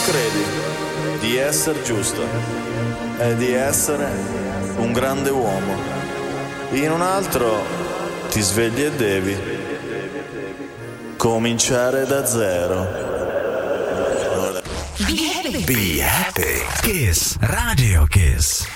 credi di essere giusto e di essere un grande uomo. In un altro ti svegli e devi cominciare da zero. Be happy. Be happy. Kiss. Radio Kiss.